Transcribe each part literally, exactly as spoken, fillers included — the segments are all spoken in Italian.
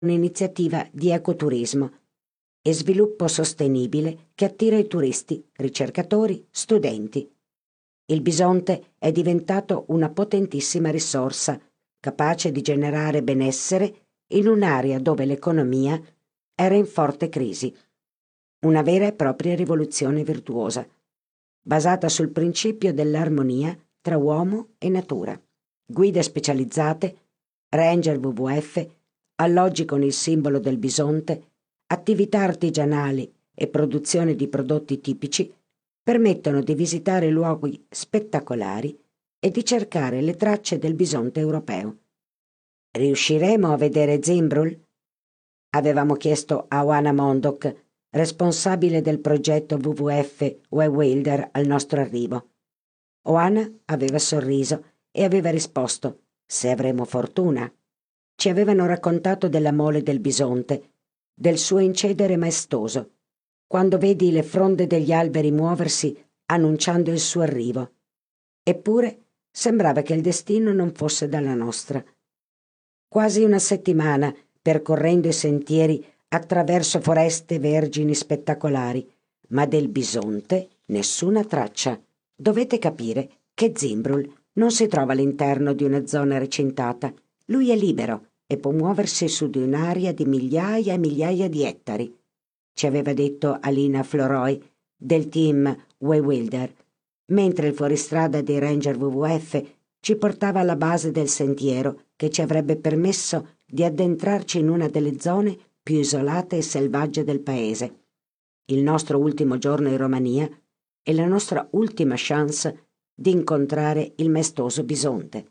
un'iniziativa di ecoturismo e sviluppo sostenibile che attira i turisti, ricercatori, studenti. Il bisonte è diventato una potentissima risorsa, capace di generare benessere in un'area dove l'economia era in forte crisi. Una vera e propria rivoluzione virtuosa, basata sul principio dell'armonia tra uomo e natura. Guide specializzate, ranger W W F, alloggi con il simbolo del bisonte, attività artigianali e produzione di prodotti tipici permettono di visitare luoghi spettacolari e di cercare le tracce del bisonte europeo. Riusciremo a vedere Zimbrul? Avevamo chiesto a Oana Mondock, responsabile del progetto W W F We-Wilder, al nostro arrivo. Oana aveva sorriso e aveva risposto: se avremo fortuna. Ci avevano raccontato della mole del bisonte, del suo incedere maestoso, quando vedi le fronde degli alberi muoversi annunciando il suo arrivo. Eppure sembrava che il destino non fosse dalla nostra. Quasi una settimana percorrendo i sentieri attraverso foreste vergini spettacolari, ma del bisonte nessuna traccia. Dovete capire che Zimbrul non si trova all'interno di una zona recintata. Lui è libero e può muoversi su di un'area di migliaia e migliaia di ettari, ci aveva detto Alina Floroy del team We-Wilder, mentre il fuoristrada dei Ranger W W F ci portava alla base del sentiero che ci avrebbe permesso di addentrarci in una delle zone più isolate e selvagge del paese. Il nostro ultimo giorno in Romania è la nostra ultima chance di incontrare il maestoso bisonte.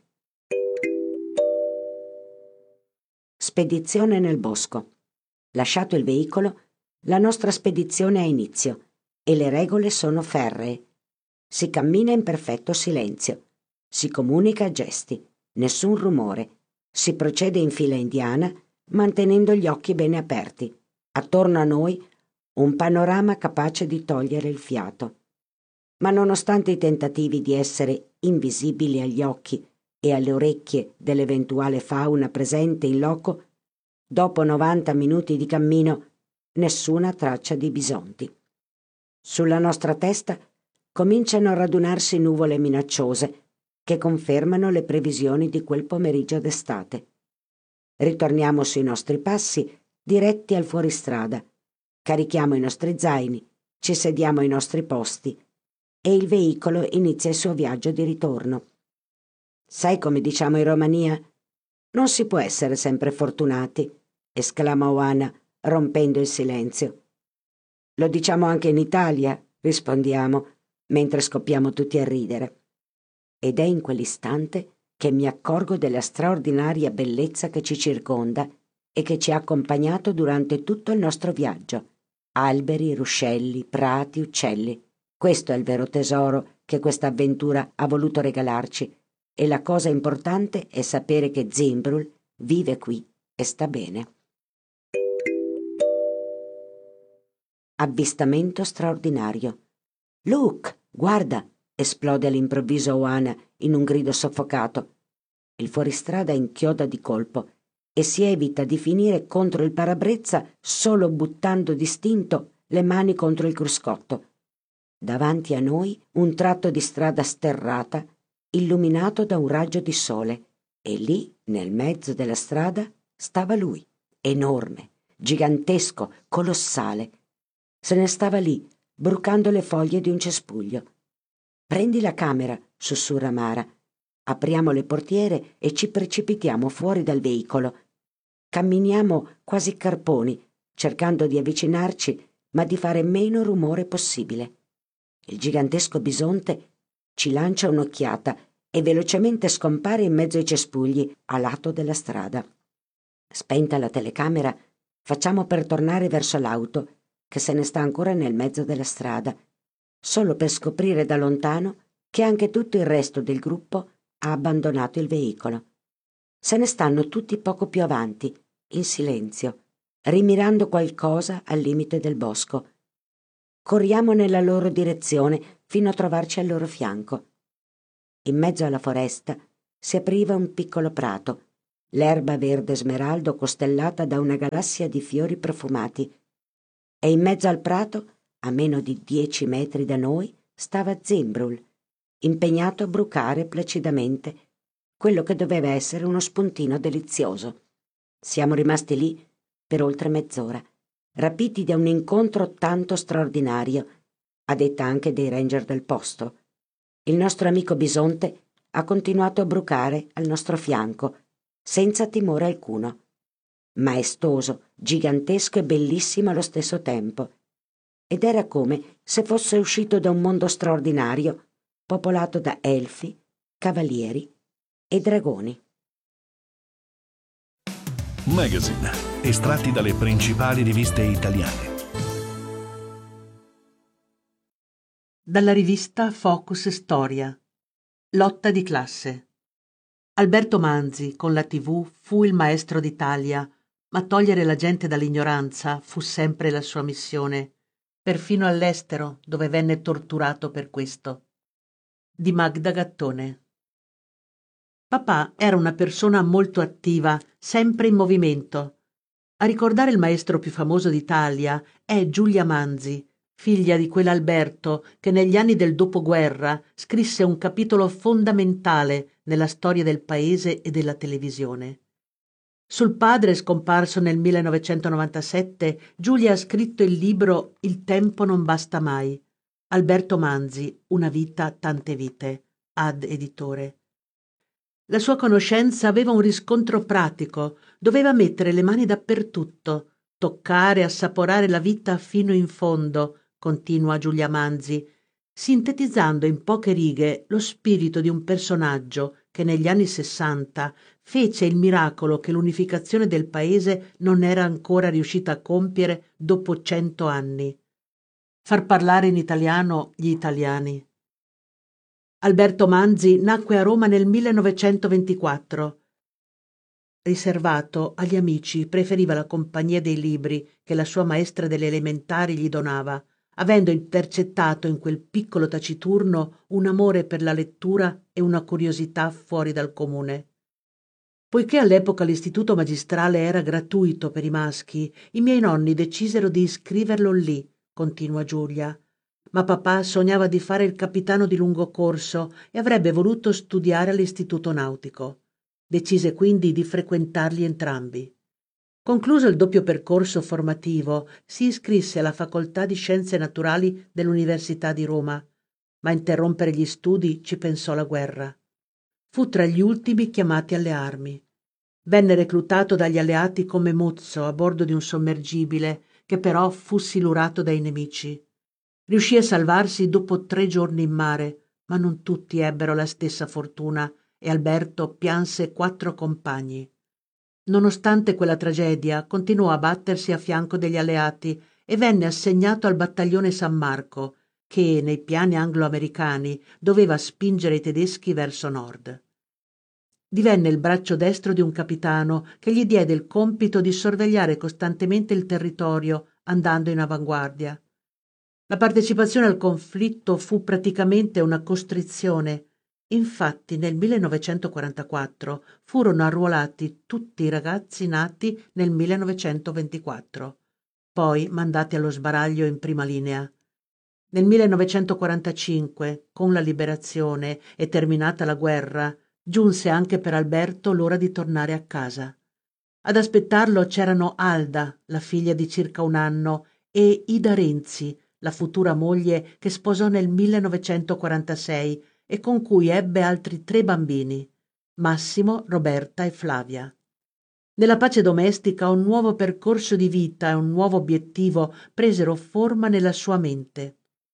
Spedizione nel bosco. Lasciato il veicolo, la nostra spedizione ha inizio e le regole sono ferree. Si cammina in perfetto silenzio, si comunica a gesti, nessun rumore, si procede in fila indiana mantenendo gli occhi bene aperti. Attorno a noi un panorama capace di togliere il fiato. Ma nonostante i tentativi di essere invisibili agli occhi e alle orecchie dell'eventuale fauna presente in loco, dopo novanta minuti di cammino, nessuna traccia di bisonti. Sulla nostra testa cominciano a radunarsi nuvole minacciose che confermano le previsioni di quel pomeriggio d'estate. Ritorniamo sui nostri passi, diretti al fuoristrada. Carichiamo i nostri zaini, ci sediamo ai nostri posti e il veicolo inizia il suo viaggio di ritorno. Sai come diciamo in Romania? Non si può essere sempre fortunati, esclama Oana, rompendo il silenzio. Lo diciamo anche in Italia, rispondiamo, mentre scoppiamo tutti a ridere. Ed è in quell'istante che mi accorgo della straordinaria bellezza che ci circonda e che ci ha accompagnato durante tutto il nostro viaggio. Alberi, ruscelli, prati, uccelli. Questo è il vero tesoro che questa avventura ha voluto regalarci, e la cosa importante è sapere che Zimbrul vive qui e sta bene. Avvistamento straordinario. Luke, guarda! Esplode all'improvviso Oana in un grido soffocato. Il fuoristrada inchioda di colpo e si evita di finire contro il parabrezza solo buttando distinto le mani contro il cruscotto. Davanti a noi un tratto di strada sterrata illuminato da un raggio di sole, e lì, nel mezzo della strada, stava lui, enorme, gigantesco, colossale. Se ne stava lì, brucando le foglie di un cespuglio. Prendi la camera, sussurra Mara. Apriamo le portiere e ci precipitiamo fuori dal veicolo. Camminiamo quasi carponi, cercando di avvicinarci, ma di fare meno rumore possibile. Il gigantesco bisonte ci lancia un'occhiata e velocemente scompare in mezzo ai cespugli a lato della strada. Spenta la telecamera, facciamo per tornare verso l'auto, che se ne sta ancora nel mezzo della strada, solo per scoprire da lontano che anche tutto il resto del gruppo ha abbandonato il veicolo. Se ne stanno tutti poco più avanti, in silenzio, rimirando qualcosa al limite del bosco. Corriamo nella loro direzione fino a trovarci al loro fianco. In mezzo alla foresta si apriva un piccolo prato, l'erba verde smeraldo costellata da una galassia di fiori profumati, e in mezzo al prato, a meno di dieci metri da noi, stava Zimbrul, impegnato a brucare placidamente quello che doveva essere uno spuntino delizioso. Siamo rimasti lì per oltre mezz'ora, rapiti da un incontro tanto straordinario, a detta anche dei ranger del posto. Il nostro amico bisonte ha continuato a brucare al nostro fianco, senza timore alcuno. Maestoso, gigantesco e bellissimo allo stesso tempo. Ed era come se fosse uscito da un mondo straordinario, popolato da elfi, cavalieri e dragoni. Magazine, estratti dalle principali riviste italiane. Dalla rivista Focus Storia. Lotta di classe. Alberto Manzi, con la tivù, fu il maestro d'Italia, ma togliere la gente dall'ignoranza fu sempre la sua missione, perfino all'estero, dove venne torturato per questo. Di Magda Gattone. Papà era una persona molto attiva, sempre in movimento. A ricordare il maestro più famoso d'Italia è Giulia Manzi, figlia di quell'Alberto che negli anni del dopoguerra scrisse un capitolo fondamentale nella storia del paese e della televisione. Sul padre, scomparso nel millenovecentonovantasette, Giulia ha scritto il libro Il tempo non basta mai. Alberto Manzi, Una vita, tante vite, ad editore. La sua conoscenza aveva un riscontro pratico, doveva mettere le mani dappertutto, toccare, assaporare la vita fino in fondo, continua Giulia Manzi, sintetizzando in poche righe lo spirito di un personaggio che negli anni sessanta fece il miracolo che l'unificazione del paese non era ancora riuscita a compiere dopo cento anni. Far parlare in italiano gli italiani. Alberto Manzi nacque a Roma nel millenovecentoventiquattro. Riservato agli amici, preferiva la compagnia dei libri che la sua maestra delle elementari gli donava, avendo intercettato in quel piccolo taciturno un amore per la lettura e una curiosità fuori dal comune. Poiché all'epoca l'istituto magistrale era gratuito per i maschi, i miei nonni decisero di iscriverlo lì, continua Giulia. Ma papà sognava di fare il capitano di lungo corso e avrebbe voluto studiare all'istituto nautico. Decise quindi di frequentarli entrambi. Concluso il doppio percorso formativo, si iscrisse alla facoltà di Scienze Naturali dell'Università di Roma, ma a interrompere gli studi ci pensò la guerra. Fu tra gli ultimi chiamati alle armi. Venne reclutato dagli alleati come mozzo a bordo di un sommergibile, che però fu silurato dai nemici. Riuscì a salvarsi dopo tre giorni in mare, ma non tutti ebbero la stessa fortuna e Alberto pianse quattro compagni. Nonostante quella tragedia, continuò a battersi a fianco degli alleati e venne assegnato al battaglione San Marco, che, nei piani anglo-americani, doveva spingere i tedeschi verso nord. Divenne il braccio destro di un capitano che gli diede il compito di sorvegliare costantemente il territorio, andando in avanguardia. La partecipazione al conflitto fu praticamente una costrizione. Infatti nel millenovecentoquarantaquattro furono arruolati tutti i ragazzi nati nel millenovecentoventiquattro, poi mandati allo sbaraglio in prima linea. Nel millenovecentoquarantacinque, con la liberazione e terminata la guerra, giunse anche per Alberto l'ora di tornare a casa. Ad aspettarlo c'erano Alda, la figlia di circa un anno, e Ida Renzi, la futura moglie che sposò nel millenovecentoquarantasei e con cui ebbe altri tre bambini, Massimo, Roberta e Flavia. Nella pace domestica un nuovo percorso di vita e un nuovo obiettivo presero forma nella sua mente.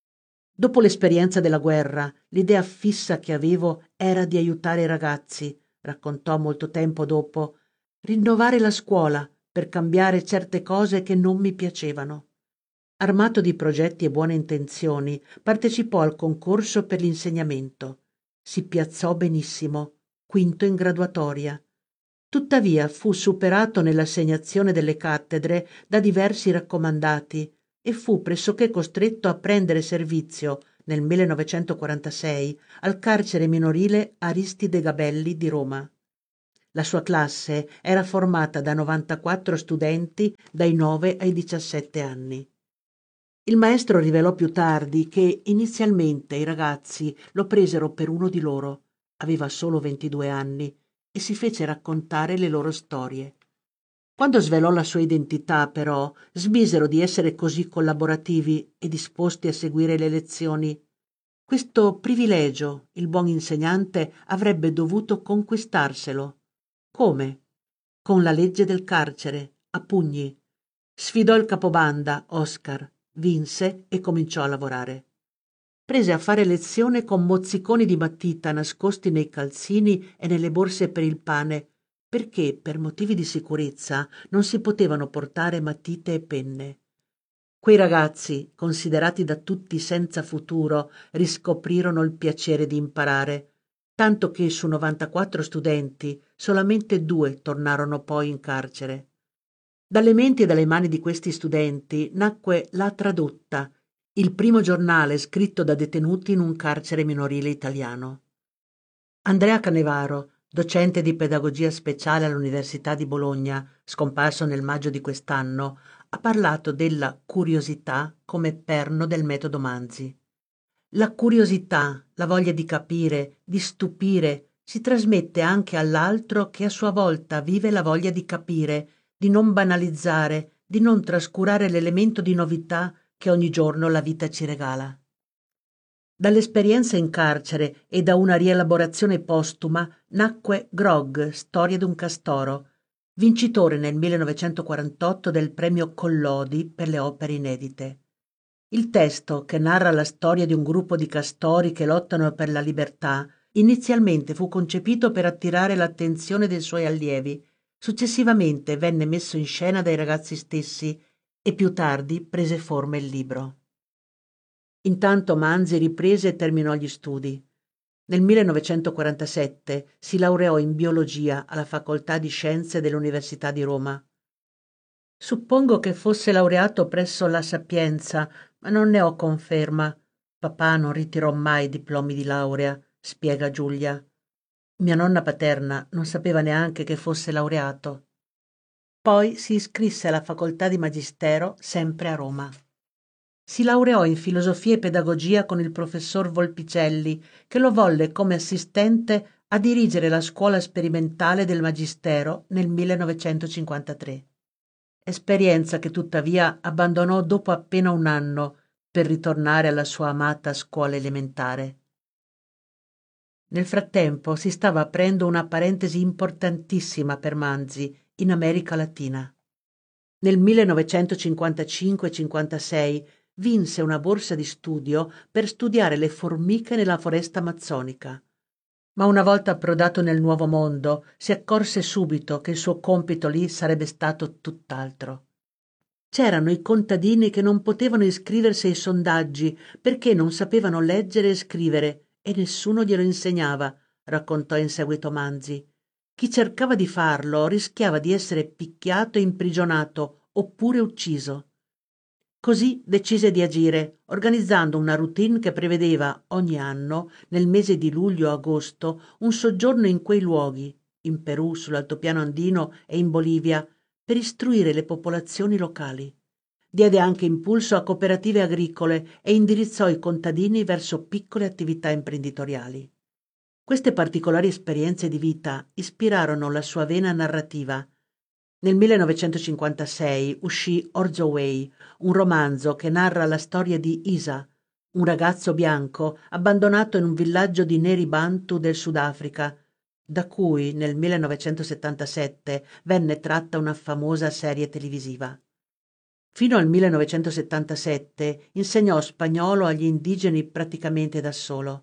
Dopo l'esperienza della guerra, l'idea fissa che avevo era di aiutare i ragazzi, raccontò molto tempo dopo, rinnovare la scuola per cambiare certe cose che non mi piacevano. Armato di progetti e buone intenzioni, partecipò al concorso per l'insegnamento. Si piazzò benissimo, quinto in graduatoria. Tuttavia fu superato nell'assegnazione delle cattedre da diversi raccomandati e fu pressoché costretto a prendere servizio nel millenovecentoquarantasei al carcere minorile Aristide Gabelli di Roma. La sua classe era formata da novantaquattro studenti dai nove ai diciassette anni. Il maestro rivelò più tardi che inizialmente i ragazzi lo presero per uno di loro, aveva solo ventidue anni, e si fece raccontare le loro storie. Quando svelò la sua identità, però, smisero di essere così collaborativi e disposti a seguire le lezioni. Questo privilegio il buon insegnante avrebbe dovuto conquistarselo. Come? Con la legge del carcere, a pugni. Sfidò il capobanda, Oscar, vinse e cominciò a lavorare. Prese a fare lezione con mozziconi di matita nascosti nei calzini e nelle borse per il pane, perché per motivi di sicurezza non si potevano portare matite e penne. Quei ragazzi, considerati da tutti senza futuro, riscoprirono il piacere di imparare, tanto che su novantaquattro studenti solamente due tornarono poi in carcere. Dalle menti e dalle mani di questi studenti nacque La Tradotta, il primo giornale scritto da detenuti in un carcere minorile italiano. Andrea Canevaro, docente di pedagogia speciale all'Università di Bologna, scomparso nel maggio di quest'anno, ha parlato della curiosità come perno del metodo Manzi. La curiosità, la voglia di capire, di stupire, si trasmette anche all'altro che a sua volta vive la voglia di capire, di non banalizzare, di non trascurare l'elemento di novità che ogni giorno la vita ci regala. Dall'esperienza in carcere e da una rielaborazione postuma nacque Grog, storia d'un castoro, vincitore nel millenovecentoquarantotto del premio Collodi per le opere inedite. Il testo, che narra la storia di un gruppo di castori che lottano per la libertà, inizialmente fu concepito per attirare l'attenzione dei suoi allievi, successivamente venne messo in scena dai ragazzi stessi e più tardi prese forma il libro. Intanto Manzi riprese e terminò gli studi. Nel millenovecentoquarantasette si laureò in biologia alla Facoltà di Scienze dell'Università di Roma. Suppongo che fosse laureato presso la Sapienza, ma non ne ho conferma. Papà non ritirò mai diplomi di laurea, spiega Giulia. Mia nonna paterna non sapeva neanche che fosse laureato. Poi si iscrisse alla Facoltà di Magistero, sempre a Roma. Si laureò in filosofia e pedagogia con il professor Volpicelli, che lo volle come assistente a dirigere la scuola sperimentale del Magistero nel millenovecentocinquantatré. Esperienza che tuttavia abbandonò dopo appena un anno per ritornare alla sua amata scuola elementare. Nel frattempo si stava aprendo una parentesi importantissima per Manzi in America Latina. Nel millenovecentocinquantacinque cinquantasei vinse una borsa di studio per studiare le formiche nella foresta amazzonica. Ma una volta approdato nel nuovo mondo si accorse subito che il suo compito lì sarebbe stato tutt'altro. C'erano i contadini che non potevano iscriversi ai sondaggi perché non sapevano leggere e scrivere e nessuno glielo insegnava, raccontò in seguito Manzi. Chi cercava di farlo rischiava di essere picchiato e imprigionato oppure ucciso. Così decise di agire, organizzando una routine che prevedeva ogni anno, nel mese di luglio-agosto, un soggiorno in quei luoghi, in Perù, sull'altopiano andino e in Bolivia, per istruire le popolazioni locali. Diede anche impulso a cooperative agricole e indirizzò i contadini verso piccole attività imprenditoriali. Queste particolari esperienze di vita ispirarono la sua vena narrativa. Nel millenovecentocinquantasei uscì Orzo Way, un romanzo che narra la storia di Isa, un ragazzo bianco abbandonato in un villaggio di neri Bantu del Sudafrica, da cui nel millenovecentosettantasette venne tratta una famosa serie televisiva. Fino al millenovecentosettantasette insegnò spagnolo agli indigeni praticamente da solo.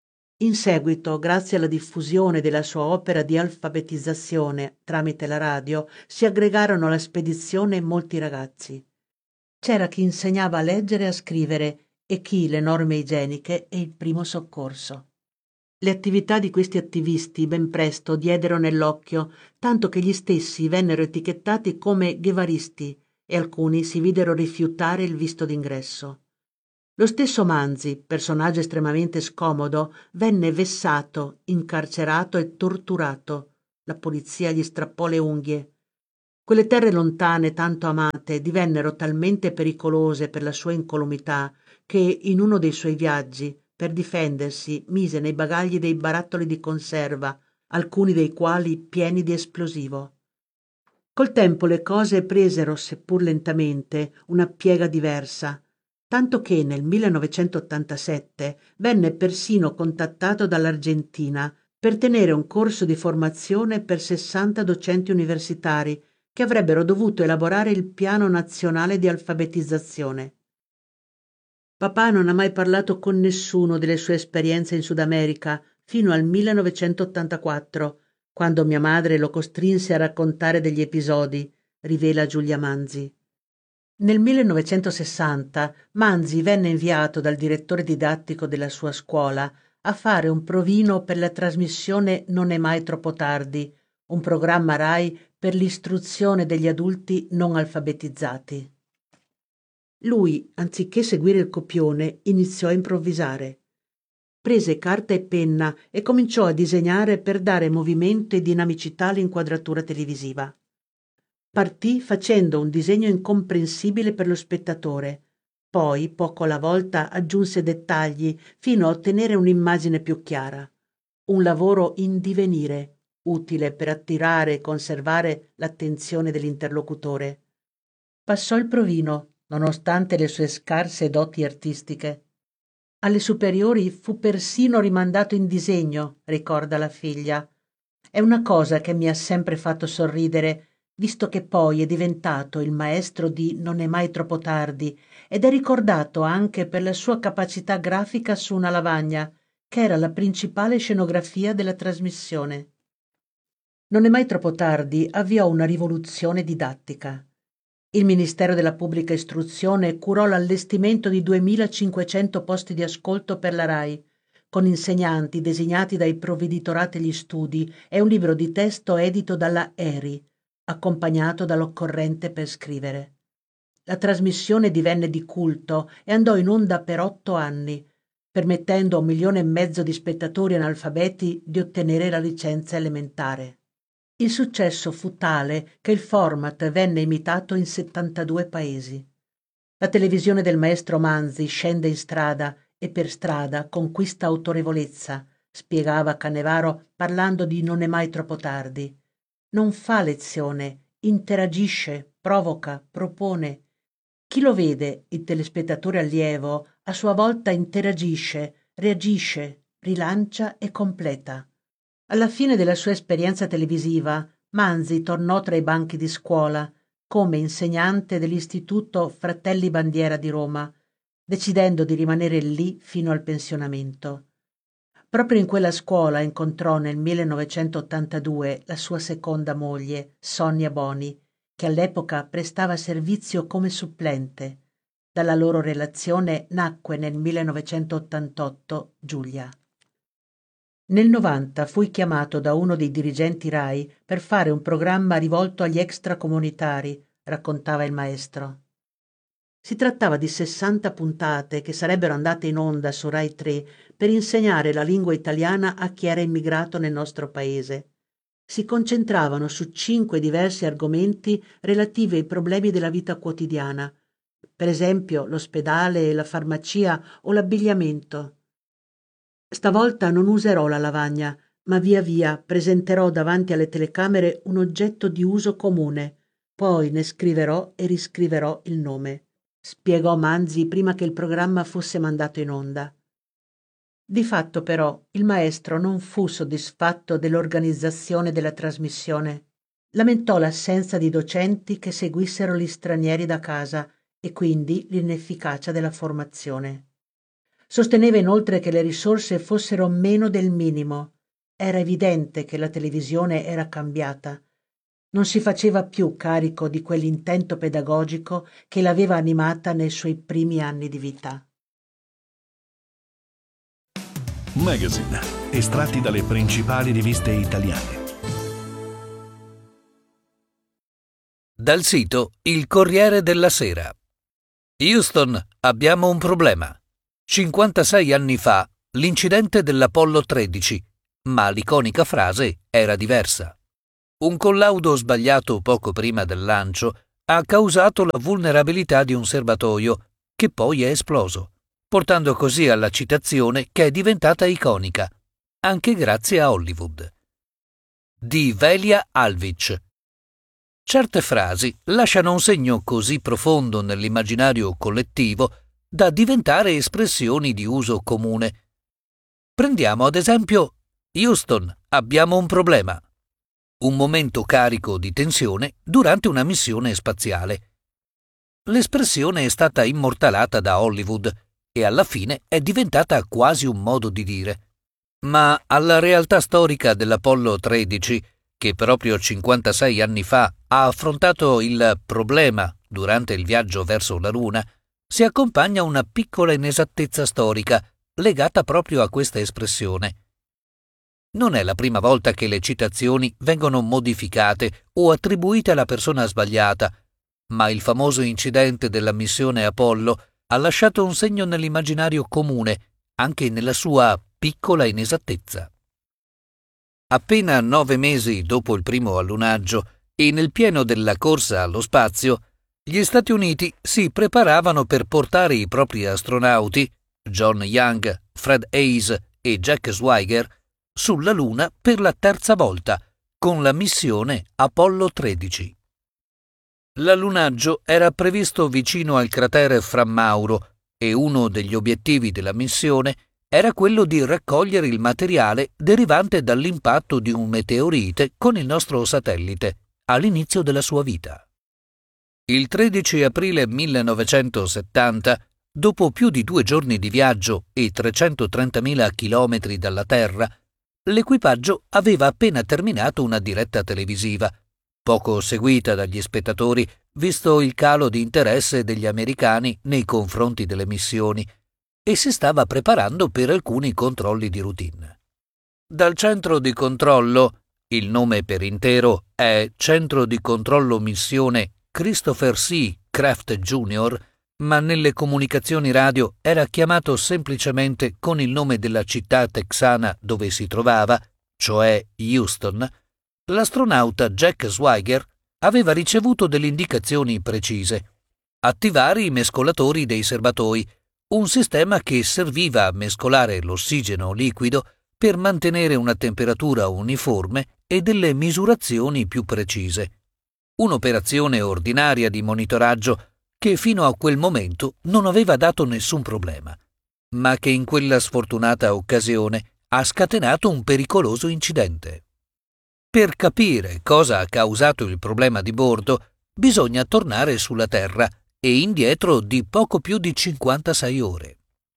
In seguito, grazie alla diffusione della sua opera di alfabetizzazione tramite la radio, si aggregarono alla spedizione molti ragazzi. C'era chi insegnava a leggere e a scrivere e chi le norme igieniche e il primo soccorso. Le attività di questi attivisti ben presto diedero nell'occhio, tanto che gli stessi vennero etichettati come guevaristi e alcuni si videro rifiutare il visto d'ingresso. Lo stesso Manzi, personaggio estremamente scomodo, venne vessato, incarcerato e torturato, La polizia gli strappò le unghie. Quelle terre lontane, tanto amate, divennero talmente pericolose per la sua incolumità che in uno dei suoi viaggi, per difendersi, mise nei bagagli dei barattoli di conserva, alcuni dei quali pieni di esplosivo. Col tempo le cose presero, seppur lentamente, una piega diversa, tanto che nel millenovecentottantasette venne persino contattato dall'Argentina per tenere un corso di formazione per sessanta docenti universitari che avrebbero dovuto elaborare il piano nazionale di alfabetizzazione. Papà non ha mai parlato con nessuno delle sue esperienze in Sud America fino al millenovecentottantaquattro, quando mia madre lo costrinse a raccontare degli episodi, rivela Giulia Manzi. Nel millenovecentosessanta Manzi venne inviato dal direttore didattico della sua scuola a fare un provino per la trasmissione Non è mai troppo tardi, un programma Rai per l'istruzione degli adulti non alfabetizzati. Lui, anziché seguire il copione, iniziò a improvvisare. Prese carta e penna e cominciò a disegnare per dare movimento e dinamicità all'inquadratura televisiva. Partì facendo un disegno incomprensibile per lo spettatore, poi, poco alla volta, aggiunse dettagli fino a ottenere un'immagine più chiara. Un lavoro in divenire, utile per attirare e conservare l'attenzione dell'interlocutore. Passò il provino, nonostante le sue scarse doti artistiche. Alle superiori fu persino rimandato in disegno, ricorda la figlia. È una cosa che mi ha sempre fatto sorridere, visto che poi è diventato il maestro di Non è mai troppo tardi ed è ricordato anche per la sua capacità grafica su una lavagna, che era la principale scenografia della trasmissione. Non è mai troppo tardi avviò una rivoluzione didattica. Il Ministero della Pubblica Istruzione curò l'allestimento di duemilacinquecento posti di ascolto per la Rai, con insegnanti designati dai provveditorati agli studi e un libro di testo edito dalla E R I, accompagnato dall'occorrente per scrivere. La trasmissione divenne di culto e andò in onda per otto anni, permettendo a un milione e mezzo di spettatori analfabeti di ottenere la licenza elementare. Il successo fu tale che il format venne imitato in settantadue paesi. La televisione del maestro Manzi scende in strada e per strada conquista autorevolezza, spiegava Cannevaro parlando di Non è mai troppo tardi. Non fa lezione, interagisce, provoca, propone. Chi lo vede, il telespettatore allievo, a sua volta interagisce, reagisce, rilancia e completa. Alla fine della sua esperienza televisiva, Manzi tornò tra i banchi di scuola come insegnante dell'Istituto Fratelli Bandiera di Roma, decidendo di rimanere lì fino al pensionamento. Proprio in quella scuola incontrò nel millenovecentottantadue la sua seconda moglie, Sonia Boni, che all'epoca prestava servizio come supplente. Dalla loro relazione nacque nel millenovecentottantotto Giulia. Nel novanta fui chiamato da uno dei dirigenti Rai per fare un programma rivolto agli extracomunitari, raccontava il maestro. Si trattava di sessanta puntate che sarebbero andate in onda su Rai tre per insegnare la lingua italiana a chi era immigrato nel nostro paese. Si concentravano su cinque diversi argomenti relativi ai problemi della vita quotidiana, per esempio l'ospedale, la farmacia o l'abbigliamento. Stavolta non userò la lavagna, ma via via presenterò davanti alle telecamere un oggetto di uso comune, poi ne scriverò e riscriverò il nome, spiegò Manzi prima che il programma fosse mandato in onda. Di fatto però il maestro non fu soddisfatto dell'organizzazione della trasmissione. Lamentò l'assenza di docenti che seguissero gli stranieri da casa e quindi l'inefficacia della formazione. Sosteneva inoltre che le risorse fossero meno del minimo. Era evidente che la televisione era cambiata. Non si faceva più carico di quell'intento pedagogico che l'aveva animata nei suoi primi anni di vita. Magazine, estratti dalle principali riviste italiane. Dal sito Il Corriere della Sera. Houston, abbiamo un problema. cinquantasei anni fa, l'incidente dell'Apollo tredici, ma l'iconica frase era diversa. Un collaudo sbagliato poco prima del lancio ha causato la vulnerabilità di un serbatoio, che poi è esploso, portando così alla citazione che è diventata iconica, anche grazie a Hollywood. Di Velia Alvic. Certe frasi lasciano un segno così profondo nell'immaginario collettivo da diventare espressioni di uso comune. Prendiamo ad esempio Houston, abbiamo un problema. Un momento carico di tensione durante una missione spaziale. L'espressione è stata immortalata da Hollywood e alla fine è diventata quasi un modo di dire. Ma alla realtà storica dell'Apollo tredici, che proprio cinquantasei anni fa ha affrontato il problema durante il viaggio verso la Luna, si accompagna una piccola inesattezza storica legata proprio a questa espressione. Non è la prima volta che le citazioni vengono modificate o attribuite alla persona sbagliata, ma il famoso incidente della missione Apollo ha lasciato un segno nell'immaginario comune, anche nella sua piccola inesattezza. Appena nove mesi dopo il primo allunaggio e nel pieno della corsa allo spazio, gli Stati Uniti si preparavano per portare i propri astronauti, John Young, Fred Haise e Jack Swigert, sulla Luna per la terza volta, con la missione Apollo tredici. L'allunaggio era previsto vicino al cratere Fra Mauro e uno degli obiettivi della missione era quello di raccogliere il materiale derivante dall'impatto di un meteorite con il nostro satellite all'inizio della sua vita. Il tredici aprile millenovecentosettanta, dopo più di due giorni di viaggio e trecentotrentamila chilometri dalla Terra, l'equipaggio aveva appena terminato una diretta televisiva, poco seguita dagli spettatori visto il calo di interesse degli americani nei confronti delle missioni, e si stava preparando per alcuni controlli di routine. Dal centro di controllo, il nome per intero è Centro di Controllo Missione Christopher C. Kraft Junior, ma nelle comunicazioni radio era chiamato semplicemente con il nome della città texana dove si trovava, cioè Houston, l'astronauta Jack Swigert aveva ricevuto delle indicazioni precise. Attivare i mescolatori dei serbatoi, un sistema che serviva a mescolare l'ossigeno liquido per mantenere una temperatura uniforme e delle misurazioni più precise. Un'operazione ordinaria di monitoraggio che fino a quel momento non aveva dato nessun problema, ma che in quella sfortunata occasione ha scatenato un pericoloso incidente. Per capire cosa ha causato il problema di bordo, bisogna tornare sulla Terra e indietro di poco più di cinquantasei ore.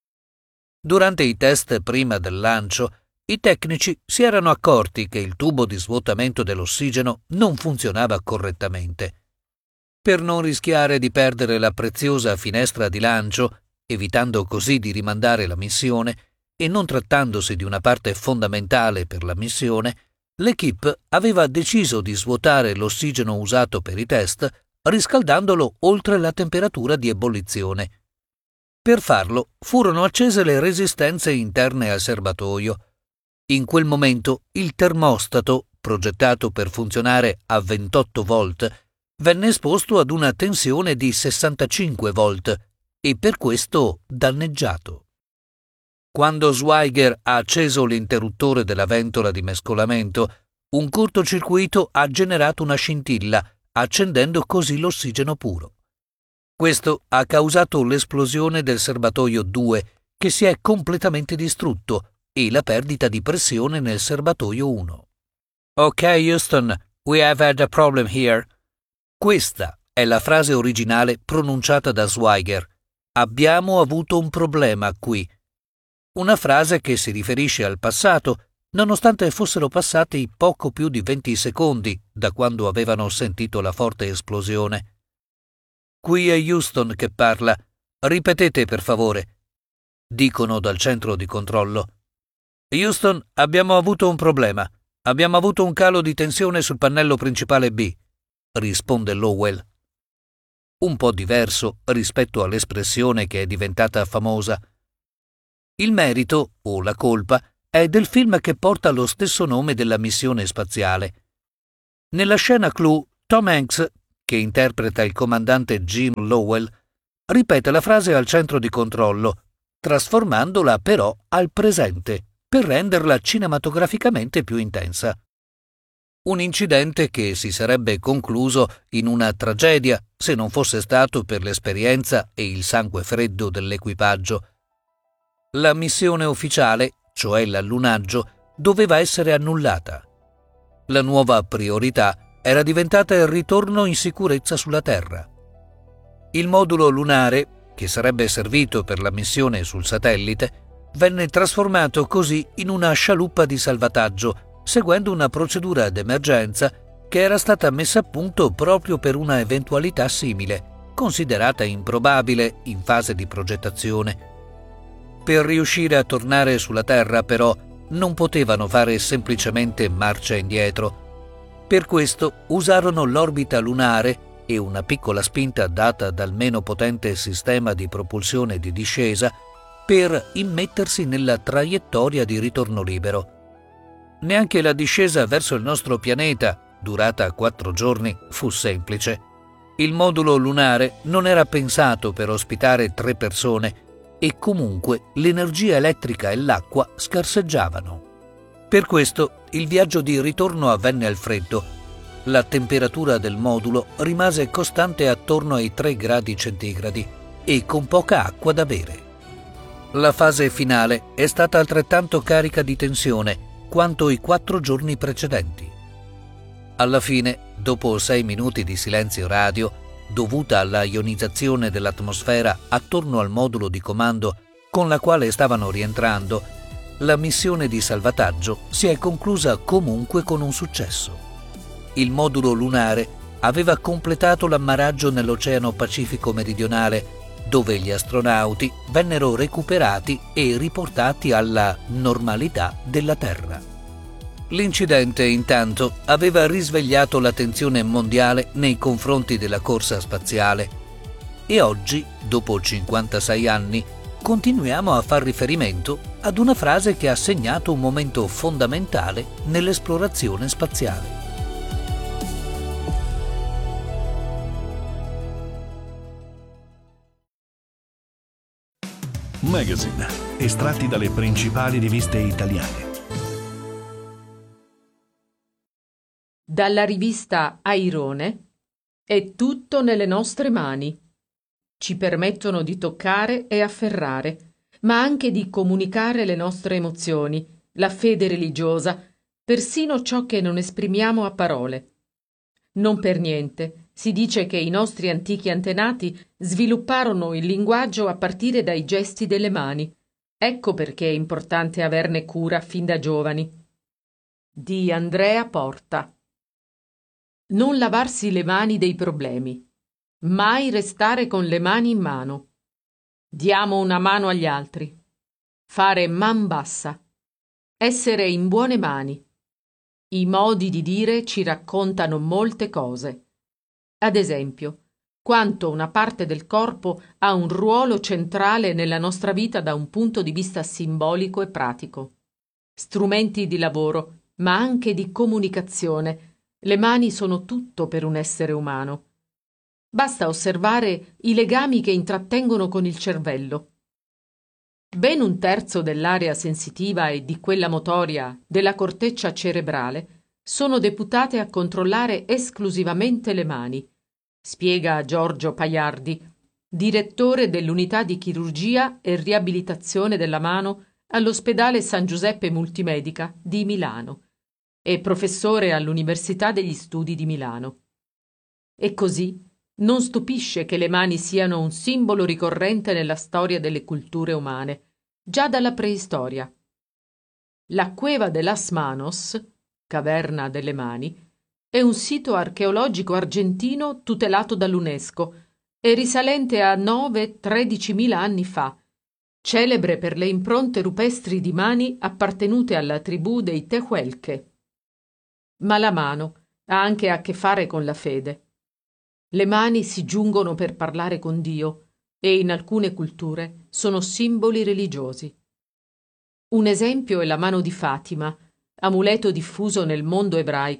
Durante i test prima del lancio, i tecnici si erano accorti che il tubo di svuotamento dell'ossigeno non funzionava correttamente. Per non rischiare di perdere la preziosa finestra di lancio, evitando così di rimandare la missione, e non trattandosi di una parte fondamentale per la missione, l'equipe aveva deciso di svuotare l'ossigeno usato per i test riscaldandolo oltre la temperatura di ebollizione. Per farlo furono accese le resistenze interne al serbatoio. In quel momento il termostato, progettato per funzionare a ventotto volt, venne esposto ad una tensione di sessantacinque volt e per questo danneggiato. Quando Swigert ha acceso l'interruttore della ventola di mescolamento, un cortocircuito ha generato una scintilla, accendendo così l'ossigeno puro. Questo ha causato l'esplosione del serbatoio due, che si è completamente distrutto, e la perdita di pressione nel serbatoio uno. Ok, Houston, we have had a problem here. Questa è la frase originale pronunciata da Swigert. Abbiamo avuto un problema qui. Una frase che si riferisce al passato, nonostante fossero passati poco più di venti secondi da quando avevano sentito la forte esplosione. Qui è Houston che parla. Ripetete, per favore. Dicono dal centro di controllo. Houston, abbiamo avuto un problema. Abbiamo avuto un calo di tensione sul pannello principale B, risponde Lowell. Un po' diverso rispetto all'espressione che è diventata famosa. Il merito, o la colpa, è del film che porta lo stesso nome della missione spaziale. Nella scena clou, Tom Hanks, che interpreta il comandante Jim Lowell, ripete la frase al centro di controllo, trasformandola però al presente per renderla cinematograficamente più intensa. Un incidente che si sarebbe concluso in una tragedia se non fosse stato per l'esperienza e il sangue freddo dell'equipaggio. La missione ufficiale, cioè l'allunaggio, doveva essere annullata. La nuova priorità era diventata il ritorno in sicurezza sulla Terra. Il modulo lunare, che sarebbe servito per la missione sul satellite, venne trasformato così in una scialuppa di salvataggio, seguendo una procedura d'emergenza che era stata messa a punto proprio per una eventualità simile, considerata improbabile in fase di progettazione. Per riuscire a tornare sulla Terra, però, non potevano fare semplicemente marcia indietro. Per questo usarono l'orbita lunare e una piccola spinta data dal meno potente sistema di propulsione di discesa per immettersi nella traiettoria di ritorno libero. Neanche la discesa verso il nostro pianeta, durata quattro giorni, fu semplice. Il modulo lunare non era pensato per ospitare tre persone e comunque l'energia elettrica e l'acqua scarseggiavano. Per questo il viaggio di ritorno avvenne al freddo. La temperatura del modulo rimase costante attorno ai tre gradi centigradi e con poca acqua da bere. La fase finale è stata altrettanto carica di tensione quanto i quattro giorni precedenti. Alla fine, dopo sei minuti di silenzio radio, dovuta alla ionizzazione dell'atmosfera attorno al modulo di comando con la quale stavano rientrando, la missione di salvataggio si è conclusa comunque con un successo. Il modulo lunare aveva completato l'ammaraggio nell'Oceano Pacifico meridionale, dove gli astronauti vennero recuperati e riportati alla normalità della Terra. L'incidente, intanto, aveva risvegliato l'attenzione mondiale nei confronti della corsa spaziale e oggi, dopo cinquantasei anni, continuiamo a far riferimento ad una frase che ha segnato un momento fondamentale nell'esplorazione spaziale. Magazine, estratti dalle principali riviste italiane. Dalla rivista Airone è tutto nelle nostre mani. Ci permettono di toccare e afferrare, ma anche di comunicare le nostre emozioni, la fede religiosa, persino ciò che non esprimiamo a parole. Non per niente si dice che i nostri antichi antenati svilupparono il linguaggio a partire dai gesti delle mani. Ecco perché è importante averne cura fin da giovani. Di Andrea Porta. Non lavarsi le mani dei problemi. Mai restare con le mani in mano. Diamo una mano agli altri. Fare man bassa. Essere in buone mani. I modi di dire ci raccontano molte cose. Ad esempio, quanto una parte del corpo ha un ruolo centrale nella nostra vita da un punto di vista simbolico e pratico. Strumenti di lavoro, ma anche di comunicazione. Le mani sono tutto per un essere umano. Basta osservare i legami che intrattengono con il cervello. Ben un terzo dell'area sensitiva e di quella motoria della corteccia cerebrale sono deputate a controllare esclusivamente le mani, spiega Giorgio Paiardi, direttore dell'unità di chirurgia e riabilitazione della mano all'ospedale San Giuseppe Multimedica di Milano e professore all'Università degli Studi di Milano. E così non stupisce che le mani siano un simbolo ricorrente nella storia delle culture umane, già dalla preistoria. La Cueva de las Manos, caverna delle mani, è un sito archeologico argentino tutelato dall'UNESCO e risalente a nove tredicimila anni fa, celebre per le impronte rupestri di mani appartenute alla tribù dei Tehuelche. Ma la mano ha anche a che fare con la fede. Le mani si giungono per parlare con Dio e in alcune culture sono simboli religiosi. Un esempio è la mano di Fatima, amuleto diffuso nel mondo ebraico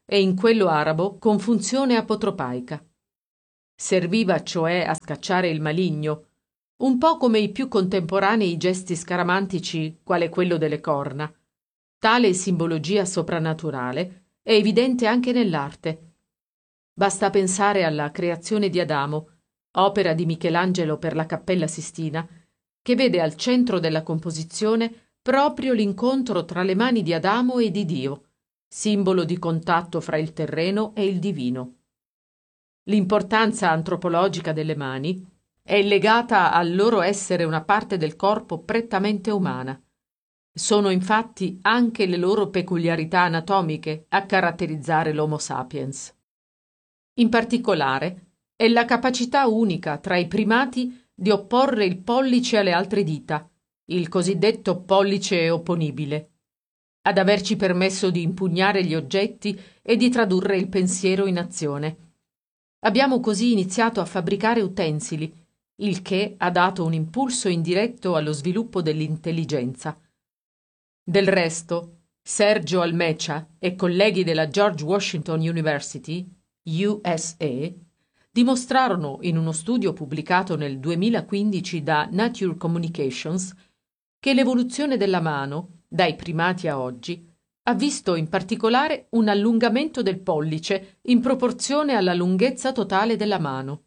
e in quello arabo con funzione apotropaica. Serviva cioè a scacciare il maligno, un po' come i più contemporanei gesti scaramantici, quale quello delle corna. Tale simbologia soprannaturale è evidente anche nell'arte. Basta pensare alla creazione di Adamo, opera di Michelangelo per la Cappella Sistina, che vede al centro della composizione proprio l'incontro tra le mani di Adamo e di Dio, simbolo di contatto fra il terreno e il divino. L'importanza antropologica delle mani è legata al loro essere una parte del corpo prettamente umana. Sono infatti anche le loro peculiarità anatomiche a caratterizzare l'Homo sapiens. In particolare, è la capacità unica tra i primati di opporre il pollice alle altre dita, il cosiddetto pollice opponibile, ad averci permesso di impugnare gli oggetti e di tradurre il pensiero in azione. Abbiamo così iniziato a fabbricare utensili, il che ha dato un impulso indiretto allo sviluppo dell'intelligenza. Del resto, Sergio Almecia e colleghi della George Washington University, U S A, dimostrarono in uno studio pubblicato nel duemilaquindici da Nature Communications che l'evoluzione della mano, dai primati a oggi, ha visto in particolare un allungamento del pollice in proporzione alla lunghezza totale della mano.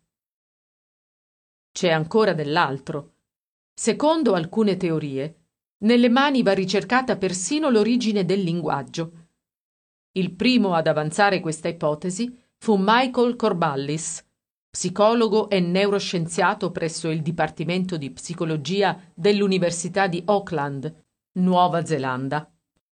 C'è ancora dell'altro. Secondo alcune teorie, nelle mani va ricercata persino l'origine del linguaggio. Il primo ad avanzare questa ipotesi fu Michael Corballis, psicologo e neuroscienziato presso il Dipartimento di Psicologia dell'Università di Auckland, Nuova Zelanda.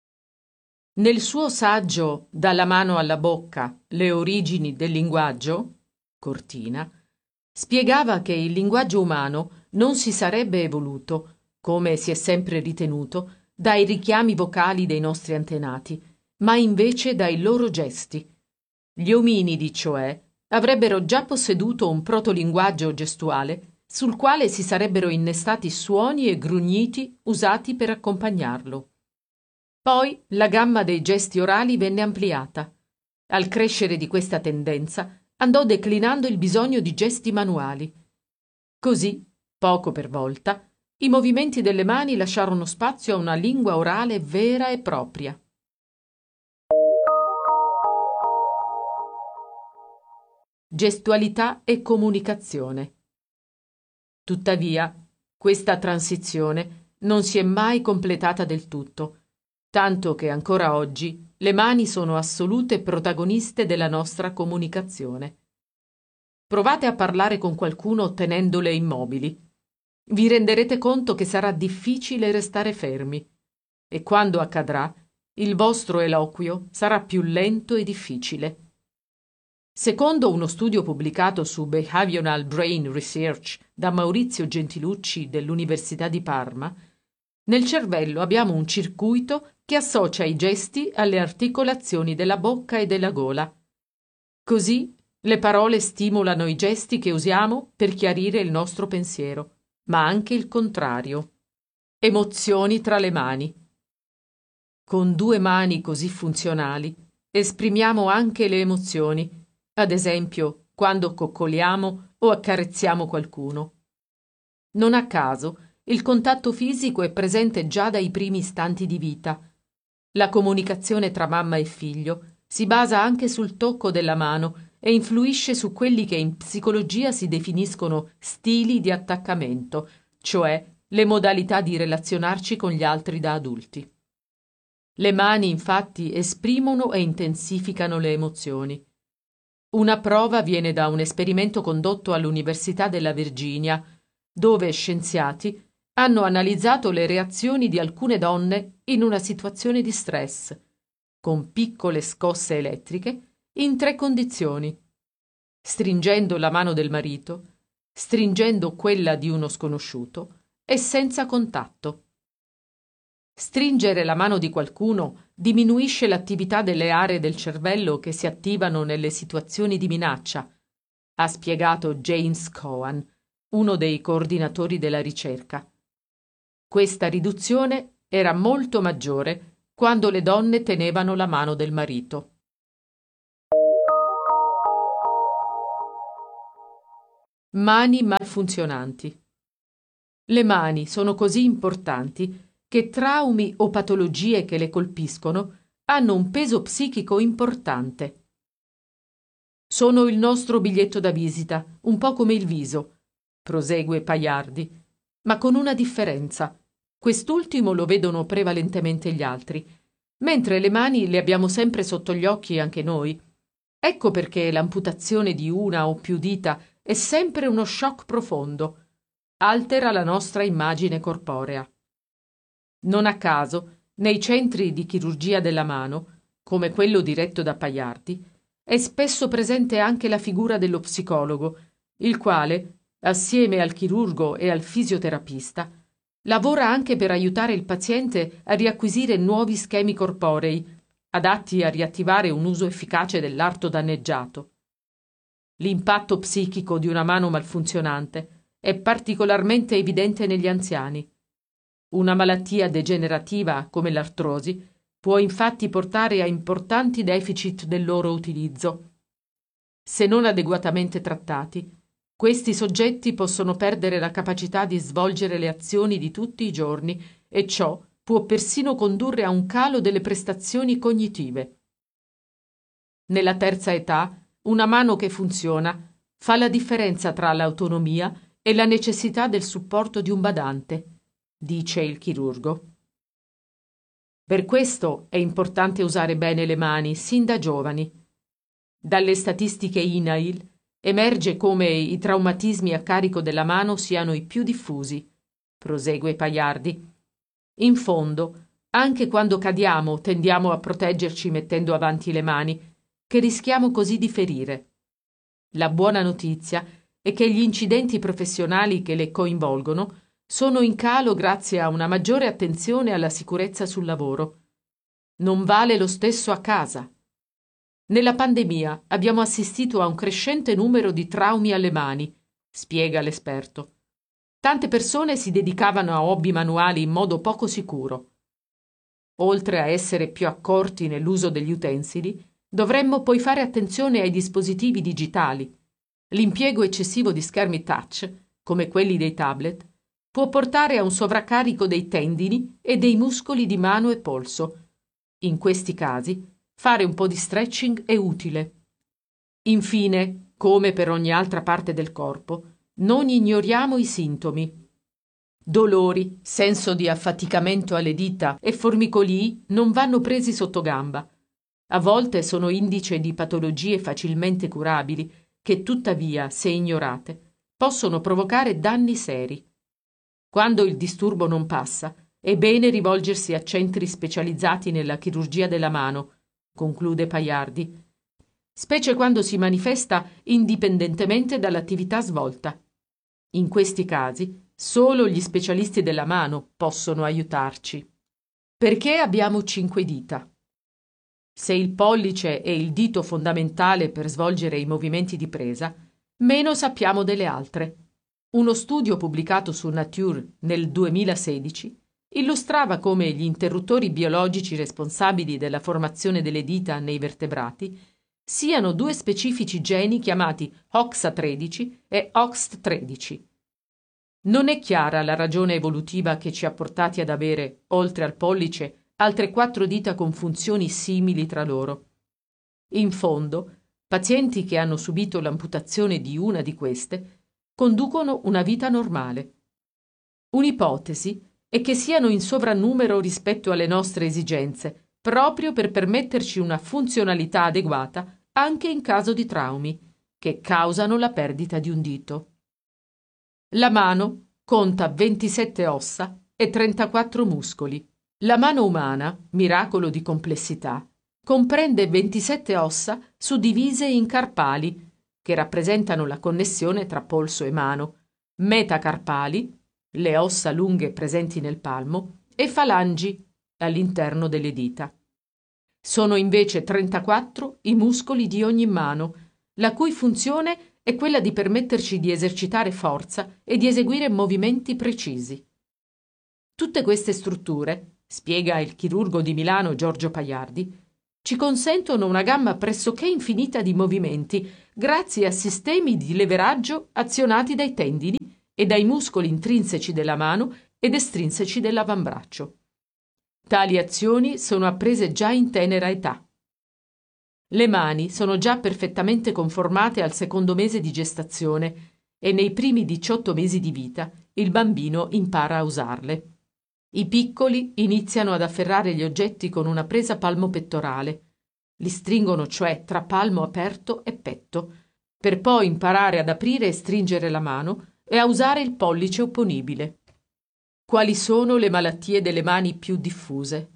Nel suo saggio Dalla mano alla bocca, le origini del linguaggio, Cortina, spiegava che il linguaggio umano non si sarebbe evoluto, come si è sempre ritenuto, dai richiami vocali dei nostri antenati, ma invece dai loro gesti. Gli ominidi, cioè, avrebbero già posseduto un protolinguaggio gestuale sul quale si sarebbero innestati suoni e grugniti usati per accompagnarlo. Poi la gamma dei gesti orali venne ampliata. Al crescere di questa tendenza andò declinando il bisogno di gesti manuali. Così, poco per volta, i movimenti delle mani lasciarono spazio a una lingua orale vera e propria. Gestualità e comunicazione. Tuttavia, questa transizione non si è mai completata del tutto, tanto che ancora oggi le mani sono assolute protagoniste della nostra comunicazione. Provate a parlare con qualcuno tenendole immobili. Vi renderete conto che sarà difficile restare fermi e quando accadrà, il vostro eloquio sarà più lento e difficile. Secondo uno studio pubblicato su Behavioral Brain Research da Maurizio Gentilucci dell'Università di Parma, nel cervello abbiamo un circuito che associa i gesti alle articolazioni della bocca e della gola. Così le parole stimolano i gesti che usiamo per chiarire il nostro pensiero, ma anche il contrario. Emozioni tra le mani. Con due mani così funzionali esprimiamo anche le emozioni, ad esempio quando coccoliamo o accarezziamo qualcuno. Non a caso, il contatto fisico è presente già dai primi istanti di vita. La comunicazione tra mamma e figlio si basa anche sul tocco della mano e influisce su quelli che in psicologia si definiscono stili di attaccamento, cioè le modalità di relazionarci con gli altri da adulti. Le mani, infatti, esprimono e intensificano le emozioni. Una prova viene da un esperimento condotto all'Università della Virginia, dove scienziati hanno analizzato le reazioni di alcune donne in una situazione di stress, con piccole scosse elettriche, in tre condizioni: stringendo la mano del marito, stringendo quella di uno sconosciuto e senza contatto. Stringere la mano di qualcuno diminuisce l'attività delle aree del cervello che si attivano nelle situazioni di minaccia, ha spiegato James Cohen, uno dei coordinatori della ricerca. Questa riduzione era molto maggiore quando le donne tenevano la mano del marito. Mani malfunzionanti. Le mani sono così importanti che traumi o patologie che le colpiscono hanno un peso psichico importante. Sono il nostro biglietto da visita, un po' come il viso, prosegue Pagliardi, ma con una differenza. Quest'ultimo lo vedono prevalentemente gli altri, mentre le mani le abbiamo sempre sotto gli occhi anche noi. Ecco perché l'amputazione di una o più dita è sempre uno shock profondo. Altera la nostra immagine corporea. Non a caso, nei centri di chirurgia della mano, come quello diretto da Pagliardi, è spesso presente anche la figura dello psicologo, il quale, assieme al chirurgo e al fisioterapista, lavora anche per aiutare il paziente a riacquisire nuovi schemi corporei, adatti a riattivare un uso efficace dell'arto danneggiato. L'impatto psichico di una mano malfunzionante è particolarmente evidente negli anziani. Una malattia degenerativa come l'artrosi può infatti portare a importanti deficit del loro utilizzo. Se non adeguatamente trattati, questi soggetti possono perdere la capacità di svolgere le azioni di tutti i giorni e ciò può persino condurre a un calo delle prestazioni cognitive. Nella terza età, una mano che funziona fa la differenza tra l'autonomia e la necessità del supporto di un badante, dice il chirurgo. Per questo è importante usare bene le mani sin da giovani. Dalle statistiche I N A I L emerge come i traumatismi a carico della mano siano i più diffusi, prosegue Pagliardi. In fondo, anche quando cadiamo tendiamo a proteggerci mettendo avanti le mani, che rischiamo così di ferire. La buona notizia è che gli incidenti professionali che le coinvolgono sono in calo grazie a una maggiore attenzione alla sicurezza sul lavoro. Non vale lo stesso a casa. Nella pandemia abbiamo assistito a un crescente numero di traumi alle mani, spiega l'esperto. Tante persone si dedicavano a hobby manuali in modo poco sicuro. Oltre a essere più accorti nell'uso degli utensili, dovremmo poi fare attenzione ai dispositivi digitali. L'impiego eccessivo di schermi touch, come quelli dei tablet, può portare a un sovraccarico dei tendini e dei muscoli di mano e polso. In questi casi, fare un po' di stretching è utile. Infine, come per ogni altra parte del corpo, non ignoriamo i sintomi. Dolori, senso di affaticamento alle dita e formicolii non vanno presi sotto gamba. A volte sono indice di patologie facilmente curabili che, tuttavia, se ignorate, possono provocare danni seri. Quando il disturbo non passa, è bene rivolgersi a centri specializzati nella chirurgia della mano, conclude Pagliardi, specie quando si manifesta indipendentemente dall'attività svolta. In questi casi, solo gli specialisti della mano possono aiutarci. Perché abbiamo cinque dita? Se il pollice è il dito fondamentale per svolgere i movimenti di presa, meno sappiamo delle altre. Uno studio pubblicato su Nature nel duemilasedici illustrava come gli interruttori biologici responsabili della formazione delle dita nei vertebrati siano due specifici geni chiamati O X A tredici e O X T tredici. Non è chiara la ragione evolutiva che ci ha portati ad avere, oltre al pollice, altre quattro dita con funzioni simili tra loro. In fondo, pazienti che hanno subito l'amputazione di una di queste conducono una vita normale. Un'ipotesi è che siano in sovrannumero rispetto alle nostre esigenze, proprio per permetterci una funzionalità adeguata anche in caso di traumi, che causano la perdita di un dito. La mano conta ventisette ossa e trentaquattro muscoli. La mano umana, miracolo di complessità, comprende ventisette ossa suddivise in carpali, che rappresentano la connessione tra polso e mano, metacarpali, le ossa lunghe presenti nel palmo, e falangi, all'interno delle dita. Sono invece trentaquattro i muscoli di ogni mano, la cui funzione è quella di permetterci di esercitare forza e di eseguire movimenti precisi. Tutte queste strutture, spiega il chirurgo di Milano Giorgio Pagliardi, ci consentono una gamma pressoché infinita di movimenti grazie a sistemi di leveraggio azionati dai tendini e dai muscoli intrinseci della mano ed estrinseci dell'avambraccio. Tali azioni sono apprese già in tenera età. Le mani sono già perfettamente conformate al secondo mese di gestazione e nei primi diciotto mesi di vita il bambino impara a usarle. I piccoli iniziano ad afferrare gli oggetti con una presa palmo-pettorale. Li stringono cioè tra palmo aperto e petto, per poi imparare ad aprire e stringere la mano e a usare il pollice opponibile. Quali sono le malattie delle mani più diffuse?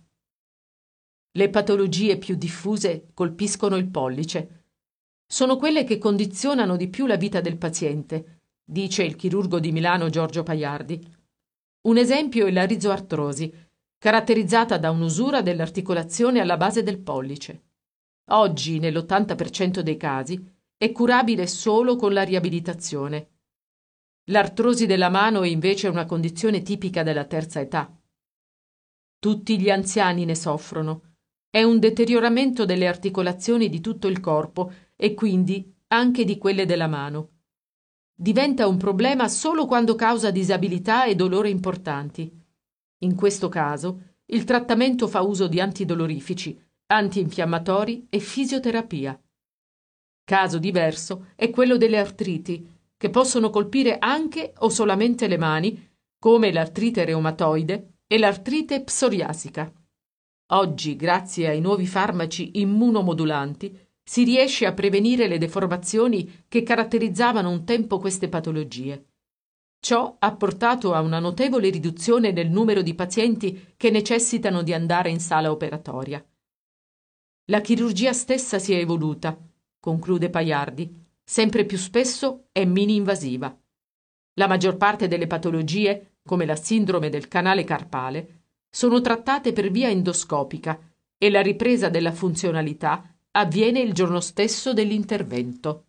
Le patologie più diffuse colpiscono il pollice. Sono quelle che condizionano di più la vita del paziente, dice il chirurgo di Milano Giorgio Paiardi. Un esempio è la rizoartrosi, caratterizzata da un'usura dell'articolazione alla base del pollice. Oggi, nell'ottanta per cento dei casi, è curabile solo con la riabilitazione. L'artrosi della mano è invece una condizione tipica della terza età. Tutti gli anziani ne soffrono. È un deterioramento delle articolazioni di tutto il corpo e quindi anche di quelle della mano. Diventa un problema solo quando causa disabilità e dolore importanti. In questo caso, il trattamento fa uso di antidolorifici, antinfiammatori e fisioterapia. Caso diverso è quello delle artriti, che possono colpire anche o solamente le mani, come l'artrite reumatoide e l'artrite psoriasica. Oggi, grazie ai nuovi farmaci immunomodulanti, si riesce a prevenire le deformazioni che caratterizzavano un tempo queste patologie. Ciò ha portato a una notevole riduzione nel numero di pazienti che necessitano di andare in sala operatoria. La chirurgia stessa si è evoluta, conclude Paiardi, sempre più spesso è mini-invasiva. La maggior parte delle patologie, come la sindrome del canale carpale, sono trattate per via endoscopica e la ripresa della funzionalità avviene il giorno stesso dell'intervento.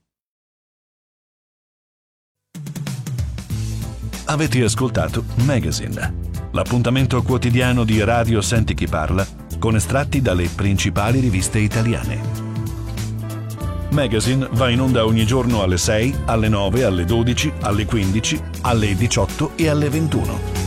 Avete ascoltato Magazine, l'appuntamento quotidiano di Radio Senti Chi Parla con estratti dalle principali riviste italiane. Magazine va in onda ogni giorno alle sei, alle nove, alle dodici, alle quindici, alle diciotto e alle ventuno.